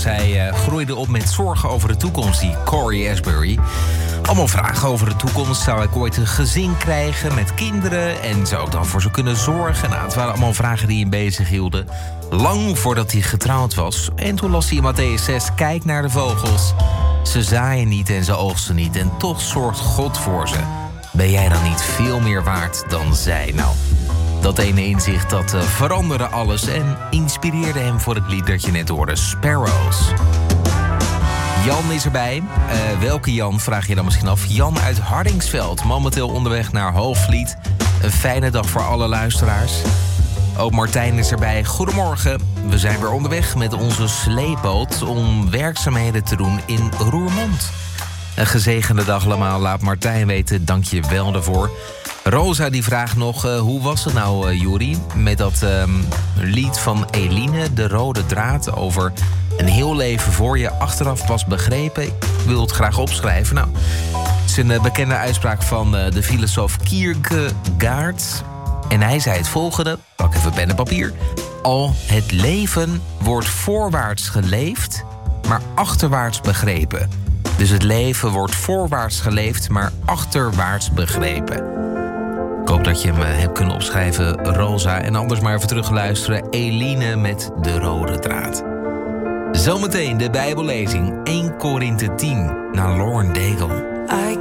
was. Hij groeide op met zorgen over de toekomst, die Corey Asbury. Allemaal vragen over de toekomst. Zou ik ooit een gezin krijgen met kinderen? En zou ik dan voor ze kunnen zorgen? Nou, het waren allemaal vragen die hem bezig hielden. Lang voordat hij getrouwd was. En toen las hij in Mattheüs 6, kijk naar de vogels. Ze zaaien niet en ze oogsten niet. En toch zorgt God voor ze. Ben jij dan niet veel meer waard dan zij? Nou, dat ene inzicht, dat veranderde alles en inspireerde hem voor het lied dat je net hoorde, Sparrows. Jan is erbij. Welke Jan, vraag je dan misschien af. Jan uit Hardingsveld, momenteel onderweg naar Hoogvliet. Een fijne dag voor alle luisteraars. Ook Martijn is erbij. Goedemorgen. We zijn weer onderweg met onze sleepboot om werkzaamheden te doen in Roermond. Een gezegende dag allemaal, laat Martijn weten. Dank je wel daarvoor. Rosa die vraagt nog, hoe was het nou, Juri? Met dat lied van Eline, De Rode Draad, over een heel leven voor je, achteraf pas begrepen. Ik wil het graag opschrijven. Nou, het is een bekende uitspraak van de filosoof Kierkegaard. En hij zei het volgende, pak even pen en papier. Al het leven wordt voorwaarts geleefd, maar achterwaarts begrepen. Dus het leven wordt voorwaarts geleefd, maar achterwaarts begrepen. Ik hoop dat je hem hebt kunnen opschrijven, Rosa. En anders maar even terugluisteren. Eline met De Rode Draad. Zometeen de Bijbellezing 1 Korinthe 10 naar Lauren Daigle. I